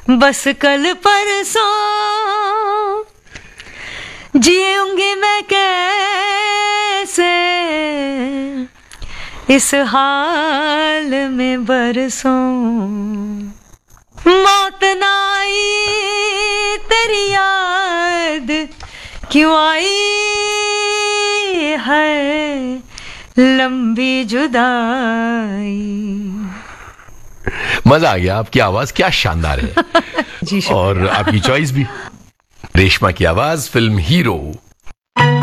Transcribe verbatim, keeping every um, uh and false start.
बस कल परसों जीऊंगी मैं कैसे इस हाल में बरसों। मौत ना आई तेरी याद क्यों आई है लंबी जुदाई। मजा आ गया, आपकी आवाज क्या शानदार है। जी और आपकी चॉइस भी। रेशमा की आवाज, फिल्म हीरो।